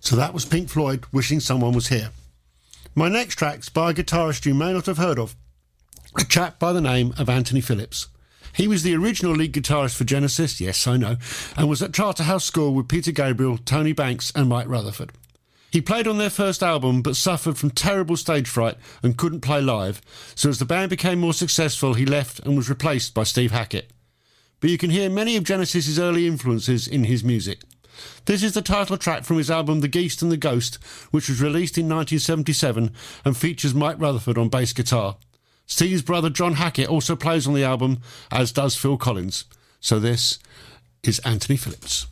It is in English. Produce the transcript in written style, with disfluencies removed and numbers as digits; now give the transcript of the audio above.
So that was Pink Floyd, Wishing Someone Was Here. My next track's by a guitarist you may not have heard of, a chap by the name of Anthony Phillips. He was the original lead guitarist for Genesis, yes, I know, and was at Charterhouse School with Peter Gabriel, Tony Banks and Mike Rutherford. He played on their first album but suffered from terrible stage fright and couldn't play live, so as the band became more successful he left and was replaced by Steve Hackett. But you can hear many of Genesis's early influences in his music. This is the title track from his album The Geist and the Ghost, which was released in 1977 and features Mike Rutherford on bass guitar. Steve's brother John Hackett also plays on the album, as does Phil Collins. So this is Anthony Phillips.